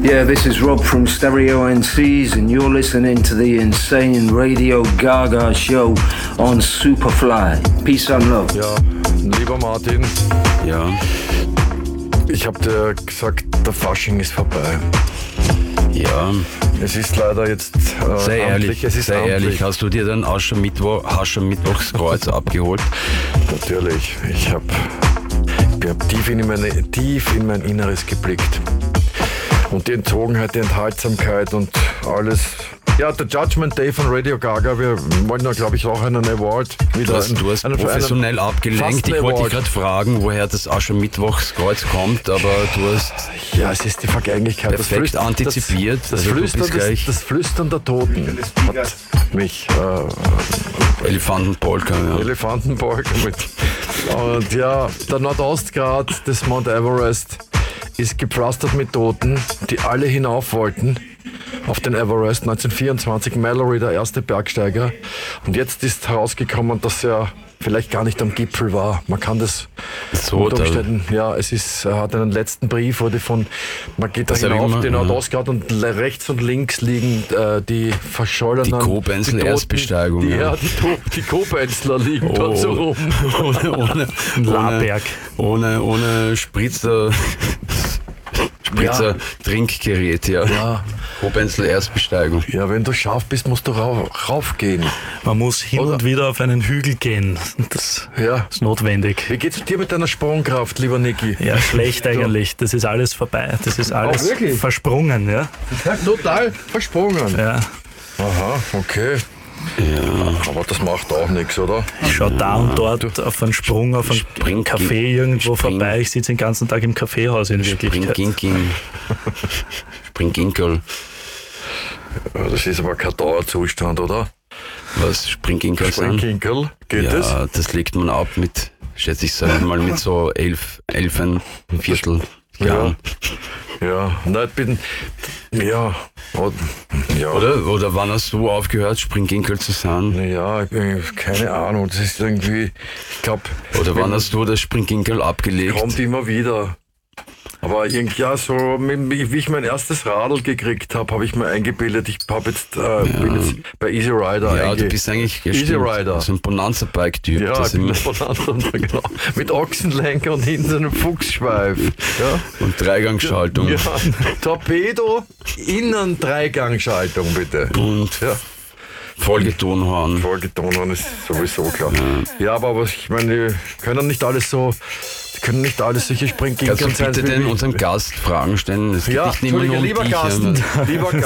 Yeah, this is Rob from Stereo NCs, and you're listening to the Insane Radio Gaga Show on Superfly. Peace and love. Ja, lieber Martin. Ja. Ich habe dir gesagt, der Fasching ist vorbei. Ja. Es ist leider jetzt sei amtlich. ehrlich, sei ehrlich. Hast du dir dann Aschermittwochskreuz abgeholt? Natürlich. Ich hab tief in mein Inneres geblickt. Und die Entzogenheit, die Enthaltsamkeit und alles. Ja, der Judgment Day von Radio Gaga. Wir wollen da, glaube ich, auch einen Award wieder. Du hast professionell abgelenkt. Ich wollte dich gerade fragen, woher das Aschermittwochskreuz kommt, aber du hast ja, es ist die Vergänglichkeit. perfekt antizipiert. Das Flüstern der Toten hat mich... Elefantenpolka, ja. Elefantenpolka mit... Und ja, der Nordostgrat des Mount Everest ist gepflastert mit Toten, die alle hinauf wollten auf den Everest. 1924 Mallory, der erste Bergsteiger. Und jetzt ist herausgekommen, dass er vielleicht gar nicht am Gipfel war. Man kann das so unter Umständen, ja, er hat einen letzten Brief, man geht da hinauf auf den Nordostgrat und rechts und links liegen die verschollenen... Die Kobenzler Erstbesteigung. Die Kobenzler liegen dort so rum. Ohne Spritzer Trinkgerät, ja. Kobenzler Erstbesteigung. Ja, wenn du scharf bist, musst du raufgehen. Man muss hin und wieder auf einen Hügel gehen. Das ist notwendig. Wie geht's dir mit deiner Sprungkraft, lieber Niki? Ja, schlecht eigentlich. Das ist alles vorbei. Das ist alles versprungen, ja. Total versprungen. Ja. Aha, okay. Ja, aber das macht auch nichts, oder? Ich schaue da und dort auf einen Sprung, auf einen Café irgendwo vorbei. Ich sitze den ganzen Tag im Kaffeehaus in Wirklichkeit. Springginkel. Ja, das ist aber kein Dauerzustand, oder? Was, Springginkel sind? Springginkel, geht das? Ja, das legt man ab mit, schätze ich mal, mit so 11 Viertel Jahren. Ja, nein, ja. Oder wann hast du aufgehört, Springginkel zu sein? Ja, keine Ahnung, das ist irgendwie, ich glaube... Oder wann hast du das Springginkel abgelegt? Kommt immer wieder. Aber irgendwie, wie ich mein erstes Radl gekriegt habe ich mir eingebildet, ich bin jetzt bei Easy Rider. Ja, du bist eigentlich Easy Rider. So ein Bonanza-Bike-Typ. Ja, ich bin Bonanza, genau. Mit Ochsenlenker und hinten so einem Fuchsschweif. Ja. Und Dreigangschaltung. Ja, Torpedo, innen Dreigangschaltung, bitte. Und Folgetonhorn. Folgetonhorn ist sowieso klar. Ja, aber ich meine, die können nicht alles solche Springginkel sein. Kannst du bitte unseren Gast Fragen stellen? Es geht nicht immer nur um lieber dich, Gast, lieber